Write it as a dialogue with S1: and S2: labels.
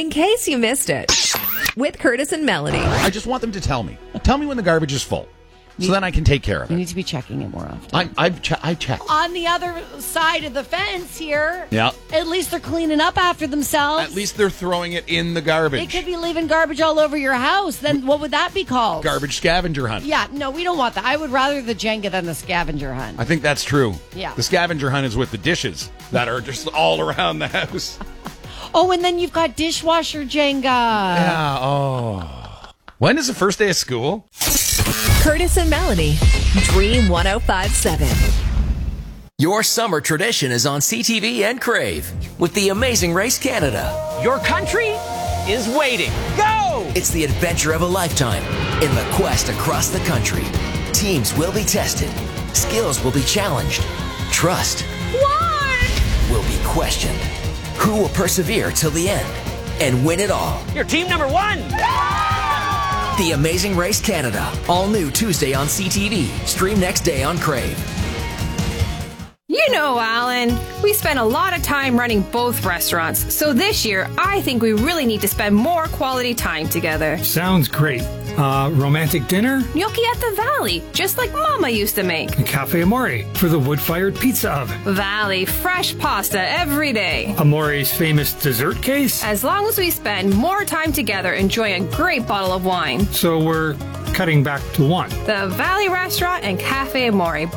S1: in case you missed it, with Curtis and Melanie.
S2: I just want them to tell me. Tell me when the garbage is full, so then I can take care of
S3: You
S2: it.
S3: need to be checking it more often.
S2: I check.
S3: On the other side of the fence here,
S2: Yeah.
S3: at least they're cleaning up after themselves.
S2: At least they're throwing it in the garbage.
S3: They could be leaving garbage all over your house. Then what would that be called?
S2: Garbage scavenger hunt.
S3: Yeah, no, we don't want that. I would rather the Jenga than the scavenger hunt.
S2: I think that's true.
S3: Yeah.
S2: The scavenger hunt is with the dishes that are just all around the house.
S3: Oh, and then you've got dishwasher Jenga.
S2: Yeah, oh. When is the first day of school?
S1: Curtis and Melanie, Dream 105.7.
S4: Your summer tradition is on CTV and Crave with the Amazing Race Canada.
S5: Your country is waiting. Go!
S4: It's the adventure of a lifetime in the quest across the country. Teams will be tested. Skills will be challenged. Trust will be questioned. Who will persevere till the end and win it all?
S5: You're team number one.
S4: The Amazing Race Canada. All new Tuesday on CTV. Stream next day on Crave.
S6: You know, Alan, we spent a lot of time running both restaurants, so this year I think we really need to spend more quality time together.
S7: Sounds great. Romantic dinner?
S6: Gnocchi at the Valley, just like Mama used to make.
S7: Cafe Amore for the wood-fired pizza oven.
S6: Valley, fresh pasta every day.
S7: Amore's famous dessert case?
S6: As long as we spend more time together enjoying a great bottle of wine.
S7: So we're cutting back to one.
S6: The Valley Restaurant and Cafe Amore,